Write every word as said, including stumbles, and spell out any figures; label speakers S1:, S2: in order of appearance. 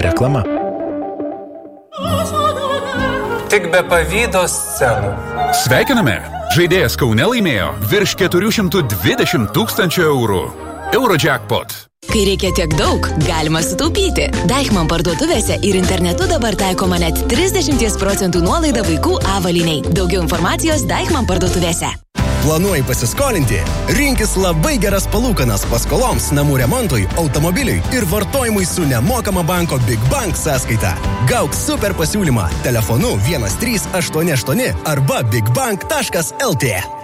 S1: Reklama.
S2: Tik be pavydo scenų.
S3: Sveikiname! Žaidėjas Kaune laimėjo virš keturi šimtai dvidešimt tūkstančių eurų. Eurojackpot.
S4: Kai reikia tiek daug, galima sutaupyti. Deichmann parduotuvėse ir internetu dabar taikoma net trisdešimt procentų nuolaida vaikų avalynei. Daugiau informacijos Deichmann parduotuvėse.
S5: Planuoji pasiskolinti? Rinkis labai geras palūkanas paskoloms, namų remontui, automobiliui ir vartojimui su nemokama banko Big Bank sąskaita. Gauk super pasiūlymą telefonu vienas trys aštuoni aštuoni arba bigbank taškas lt.